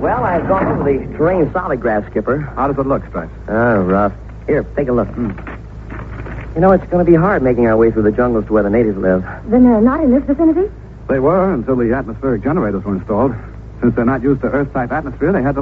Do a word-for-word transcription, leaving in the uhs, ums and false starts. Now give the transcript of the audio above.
Well, I've gone over the terrain solid grass, Skipper. How does it look, Stripes? Oh, rough. Here, take a look. Mm. You know, it's going to be hard making our way through the jungles to where the natives live. Then they're not in this vicinity? They were until the atmospheric generators were installed. Since they're not used to Earth-type atmosphere, they had to